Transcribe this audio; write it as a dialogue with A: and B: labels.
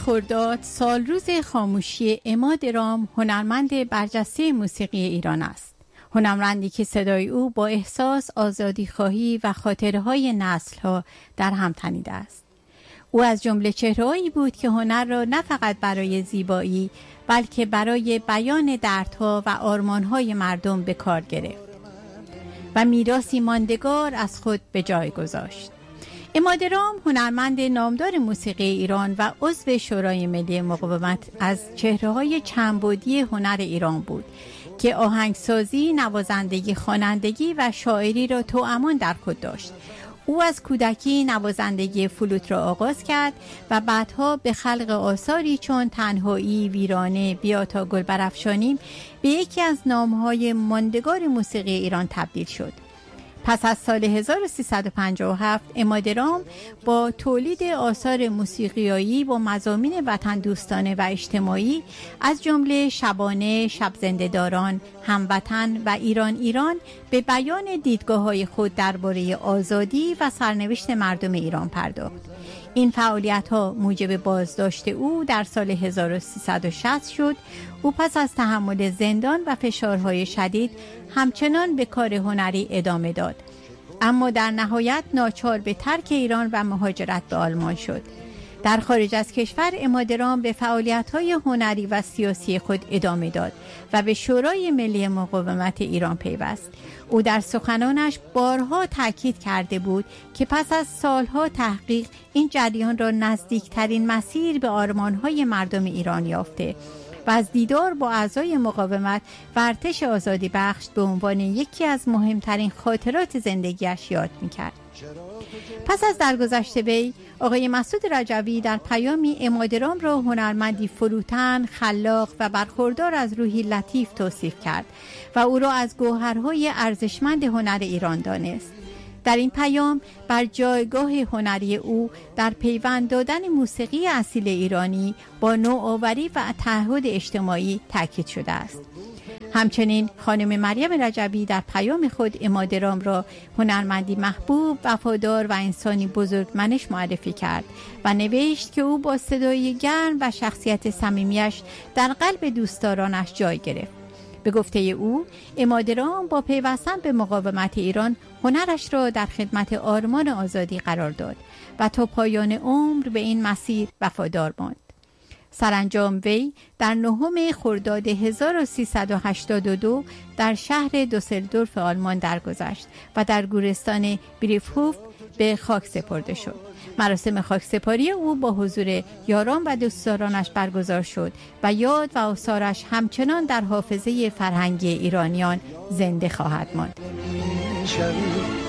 A: خرداد سال روز خاموشی عماد رام، هنرمند برجسته موسیقی ایران است. هنرمندی که صدای او با احساس آزادیخواهی و خاطره‌های نسل‌ها در هم تنیده است. او از جمله چهره‌هایی بود که هنر را نه فقط برای زیبایی بلکه برای بیان دردها و آرمان‌های مردم به کار گرفت و میراثی ماندگار از خود به جای گذاشت. عماد رام هنرمند نامدار موسیقی ایران و عضو شورای ملی مقاومت از چهره‌های چندبعدی هنر ایران بود که آهنگسازی، نوازندگی، خوانندگی و شاعری را توامان در خود داشت. او از کودکی نوازندگی فلوت را آغاز کرد و بعدها به خلق آثاری چون تنهایی، ویرانه، بیا تا گل برافشانیم به یکی از نام‌های ماندگار موسیقی ایران تبدیل شد. پس از سال 1357 عماد رام با تولید آثار موسیقیایی با مضامین وطن دوستانه و اجتماعی از جمله شبانه، شب زنده‌داران، هموطن و ایران به بیان دیدگاه‌های خود درباره آزادی و سرنوشت مردم ایران پرداخت. این فعالیت‌ها موجب بازداشت او در سال 1360 شد. او پس از تحمل زندان و فشارهای شدید همچنان به کار هنری ادامه داد، اما در نهایت ناچار به ترک ایران و مهاجرت به آلمان شد. در خارج از کشور عماد رام به فعالیت‌های هنری و سیاسی خود ادامه داد و به شورای ملی مقاومت ایران پیوست. او در سخنانش بارها تاکید کرده بود که پس از سالها تحقیق این جریان را نزدیکترین مسیر به آرمان‌های مردم ایران یافته و از دیدار با اعضای مقاومت و ارتش آزادی بخش به عنوان یکی از مهمترین خاطرات زندگیش یاد می‌کرد. پس از درگذشت وی، آقای مسعود رجوی در پیامی عماد رام را هنرمندی فروتن، خلاق و برخوردار از روحی لطیف توصیف کرد و او را از گوهرهای ارزشمند هنر ایران دانست. در این پیام بر جایگاه هنری او در پیوند دادن موسیقی اصیل ایرانی با نوآوری و تعهد اجتماعی تاکید شده است. همچنین خانم مریم رجوی در پیام خود عماد رام را هنرمندی محبوب، وفادار و انسانی بزرگمنش معرفی کرد و نوشت که او با صدای گرم و شخصیت صمیمیش در قلب دوستدارانش جای گرفت. به گفته او، عماد رام با پیوستن به مقاومت ایران هنرش را در خدمت آرمان آزادی قرار داد و تا پایان عمر به این مسیر وفادار ماند. سرانجام وی در 9 خرداد 1382 در شهر دوسلدورف آلمان درگذشت و در گورستان بریفهوف به خاک سپرده شد. مراسم خاکسپاری او با حضور یاران و دوستدارانش برگزار شد و یاد و آثارش همچنان در حافظه فرهنگی ایرانیان زنده خواهد ماند.